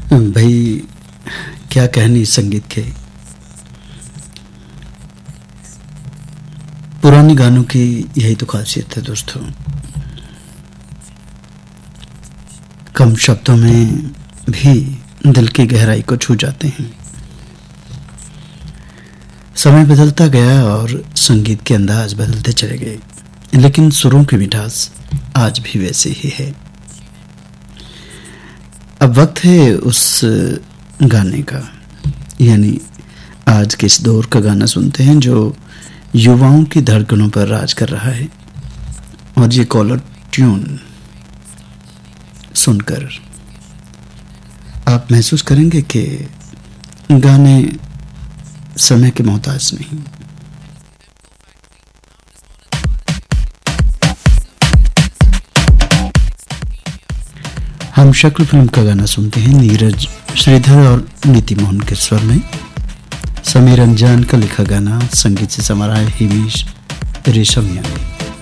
भाई क्या कहनी संगीत के। पुराने गानों की यही तो खासियत है दोस्तों, कम शब्दों में भी दिल की गहराई को छू जाते हैं। समय बदलता गया और संगीत के अंदाज बदलते चले गए, लेकिन सुरों की मिठास आज भी वैसे ही है। अब वक्त है उस गाने का, यानी आज के इस दौर का गाना सुनते हैं जो युवाओं की धड़कनों पर राज कर रहा है। और ये कॉलर ट्यून सुनकर आप महसूस करेंगे कि गाने समय के मोहताज नहीं। हम शक्ल फिल्म का गाना सुनते हैं नीरज श्रीधर और नीति मोहन के स्वर में। समीर अंजान का लिखा गाना, संगीत से समारा है हिमेश रेशमिया ने।